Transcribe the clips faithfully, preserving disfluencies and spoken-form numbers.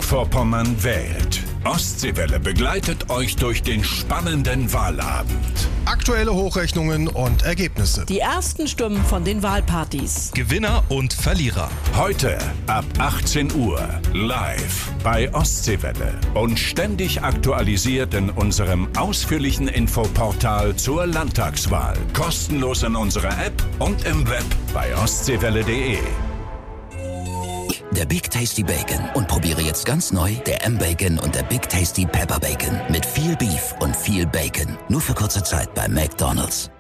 Mecklenburg-Vorpommern wählt. Ostseewelle begleitet euch durch den spannenden Wahlabend. Aktuelle Hochrechnungen und Ergebnisse. Die ersten Stimmen von den Wahlpartys. Gewinner und Verlierer. Heute ab achtzehn Uhr live bei Ostseewelle und ständig aktualisiert in unserem ausführlichen Infoportal zur Landtagswahl. Kostenlos in unserer App und im Web bei ostseewelle punkt de. Der Big Tasty Bacon. Und probiere jetzt ganz neu der M-Bacon und der Big Tasty Pepper Bacon. Mit viel Beef und viel Bacon. Nur für kurze Zeit bei McDonald's.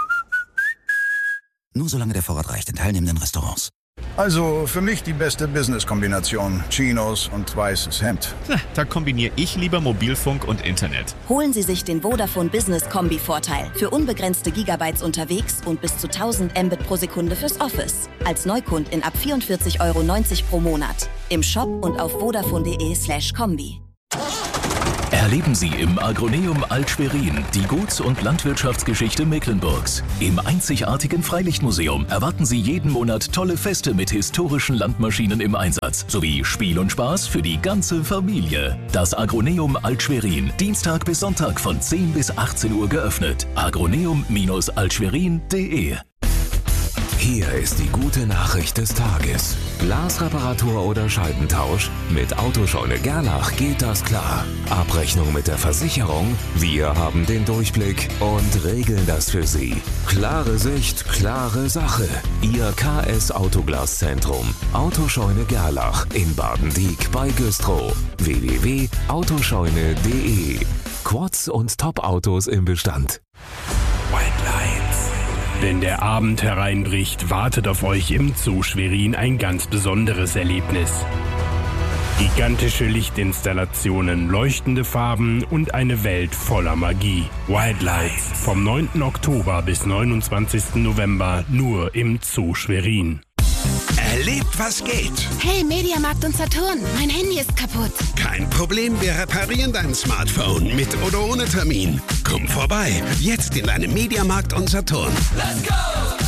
Nur solange der Vorrat reicht in teilnehmenden Restaurants. Also für mich die beste Business-Kombination. Chinos und weißes Hemd. Na, da kombiniere ich lieber Mobilfunk und Internet. Holen Sie sich den Vodafone Business Kombi-Vorteil. Für unbegrenzte Gigabytes unterwegs und bis zu tausend Mbit pro Sekunde fürs Office. Als Neukundin ab vierundvierzig Euro neunzig pro Monat. Im Shop und auf vodafone punkt de slash kombi. Erleben Sie im Agroneum Alt-Schwerin die Guts- und Landwirtschaftsgeschichte Mecklenburgs. Im einzigartigen Freilichtmuseum erwarten Sie jeden Monat tolle Feste mit historischen Landmaschinen im Einsatz, sowie Spiel und Spaß für die ganze Familie. Das Agroneum Alt-Schwerin, Dienstag bis Sonntag von zehn bis achtzehn Uhr geöffnet. agroneum altschwerin punkt de. Hier ist die gute Nachricht des Tages. Glasreparatur oder Scheibentausch? Mit Autoscheune Gerlach geht das klar. Abrechnung mit der Versicherung? Wir haben den Durchblick und regeln das für Sie. Klare Sicht, klare Sache. Ihr K S Autoglaszentrum. Autoscheune Gerlach in Baden-Dieck bei Güstrow. w w w punkt autoscheune punkt de. Quads und Top-Autos im Bestand. White Lines. Wenn der Abend hereinbricht, wartet auf euch im Zoo Schwerin ein ganz besonderes Erlebnis. Gigantische Lichtinstallationen, leuchtende Farben und eine Welt voller Magie. Wildlights vom neunten Oktober bis neunundzwanzigsten November nur im Zoo Schwerin. Erlebt, was geht. Hey, Mediamarkt und Saturn, mein Handy ist kaputt. Kein Problem, wir reparieren dein Smartphone mit oder ohne Termin. Komm vorbei, jetzt in deinem Mediamarkt und Saturn. Let's go!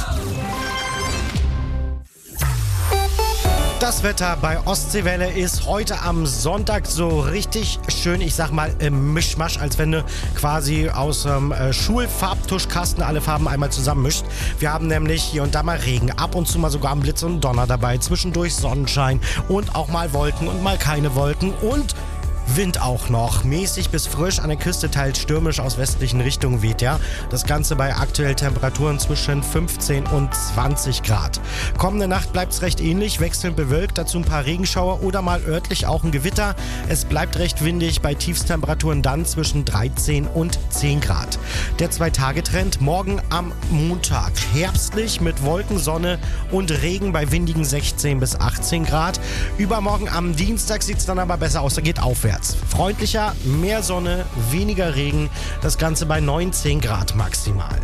Das Wetter bei Ostseewelle ist heute am Sonntag so richtig schön, ich sag mal im Mischmasch, als wenn du quasi aus dem äh, Schulfarbtuschkasten alle Farben einmal zusammenmischt. Wir haben nämlich hier und da mal Regen, ab und zu mal sogar Blitz und Donner dabei, zwischendurch Sonnenschein und auch mal Wolken und mal keine Wolken und Wind auch noch. Mäßig bis frisch, an der Küste teils stürmisch aus westlichen Richtungen weht ja. Das Ganze bei aktuellen Temperaturen zwischen fünfzehn und zwanzig Grad. Kommende Nacht bleibt es recht ähnlich, wechselnd bewölkt, dazu ein paar Regenschauer oder mal örtlich auch ein Gewitter. Es bleibt recht windig, bei Tiefstemperaturen dann zwischen dreizehn und zehn Grad. Der Zwei-Tage-Trend morgen am Montag. Herbstlich mit Wolken, Sonne und Regen bei windigen sechzehn bis achtzehn Grad. Übermorgen am Dienstag sieht es dann aber besser aus, da geht aufwärts. Freundlicher, mehr Sonne, weniger Regen, das Ganze bei neunzehn Grad maximal.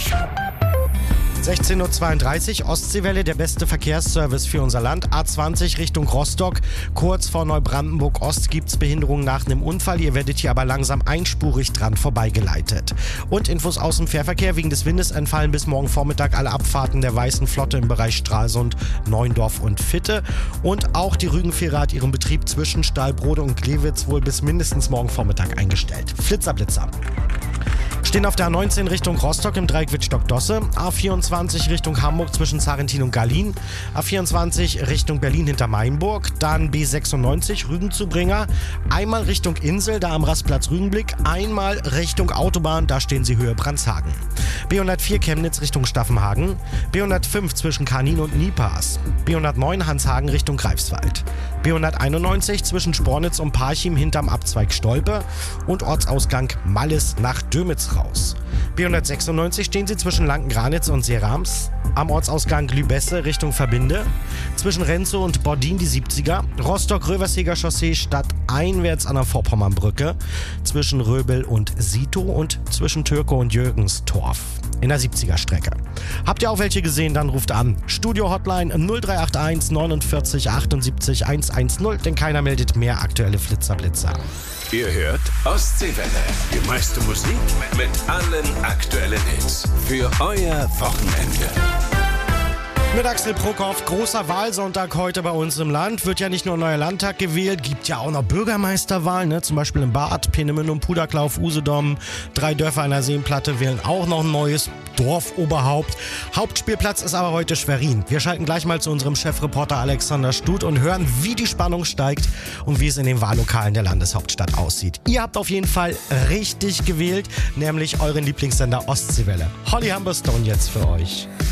sechzehn Uhr zweiunddreißig, Ostseewelle, der beste Verkehrsservice für unser Land. A zwanzig Richtung Rostock, kurz vor Neubrandenburg Ost gibt es Behinderungen nach einem Unfall. Ihr werdet hier aber langsam einspurig dran vorbeigeleitet. Und Infos aus dem Fährverkehr. Wegen des Windes entfallen bis morgen Vormittag alle Abfahrten der Weißen Flotte im Bereich Stralsund, Neuendorf und Fitte. Und auch die Rügenfähre hat ihren Betrieb zwischen Stahlbrode und Glewitz wohl bis mindestens morgen Vormittag eingestellt. Flitzer, Blitzer. Stehen auf der A neunzehn Richtung Rostock im Dreieck Wittstock-Dosse, A vierundzwanzig Richtung Hamburg zwischen Sarrentin und Gallin, A vierundzwanzig Richtung Berlin hinter Mainburg, dann B sechsundneunzig Rügen-Zubringer, einmal Richtung Insel, da am Rastplatz Rügenblick, einmal Richtung Autobahn, da stehen sie Höhe Brandhagen. B hundertvier Chemnitz Richtung Staffenhagen, B hundertfünf zwischen Kanin und Niepas, B hundertneun Hanshagen Richtung Greifswald, B hunderteinundneunzig zwischen Spornitz und Parchim hinterm Abzweig Stolpe und Ortsausgang Malles nach Dömitz raus. B hundertsechsundneunzig stehen sie zwischen Lanken-Granitz und Serams, am Ortsausgang Lübesse Richtung Verbinde, zwischen Renzow und Bordin die siebziger, Rostock-Röversheger Chaussee stadteinwärts an der Vorpommernbrücke, zwischen Röbel und Sito und zwischen Türkow und Jürgenstorf in der siebziger Strecke. Habt ihr auch welche gesehen, dann ruft an. Studio-Hotline null drei acht eins neunundvierzig achtundsiebzig hundertzehn, denn keiner meldet mehr aktuelle Flitzer-Blitzer. Ihr hört Ostseewelle. Die meiste Musik mit allen aktuellen Hits. Für euer Wochenende. Mit Axel Prokop, großer Wahlsonntag heute bei uns im Land. Wird ja nicht nur ein neuer Landtag gewählt, gibt ja auch noch Bürgermeisterwahlen, ne? Zum Beispiel in Bad, Peenemünde, Puderklauf, Usedom. Drei Dörfer an der Seenplatte wählen auch noch ein neues Dorfoberhaupt. Hauptspielplatz ist aber heute Schwerin. Wir schalten gleich mal zu unserem Chefreporter Alexander Stut und hören, wie die Spannung steigt und wie es in den Wahllokalen der Landeshauptstadt aussieht. Ihr habt auf jeden Fall richtig gewählt, nämlich euren Lieblingssender Ostseewelle. Holly Humberstone jetzt für euch.